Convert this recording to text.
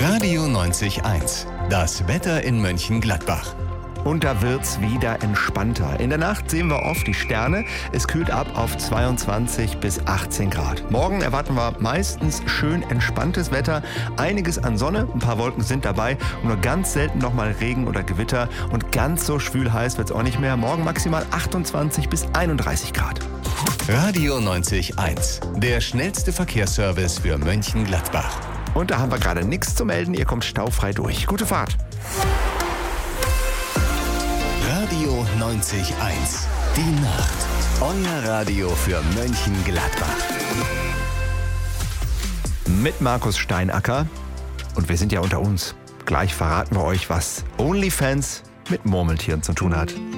Radio 90.1, das Wetter in Mönchengladbach. Und da wird's wieder entspannter. In der Nacht sehen wir oft die Sterne. Es kühlt ab auf 22 bis 18 Grad. Morgen erwarten wir meistens schön entspanntes Wetter. Einiges an Sonne, ein paar Wolken sind dabei. Und nur ganz selten nochmal Regen oder Gewitter. Und ganz so schwül heiß wird's auch nicht mehr. Morgen maximal 28 bis 31 Grad. Radio 90.1, der schnellste Verkehrsservice für Mönchengladbach. Und da haben wir gerade nichts zu melden. Ihr kommt staufrei durch. Gute Fahrt. Radio 90.1, die Nacht. Euer Radio für Mönchengladbach. Mit Markus Steinacker. Und wir sind ja unter uns. Gleich verraten wir euch, was OnlyFans mit Murmeltieren zu tun hat.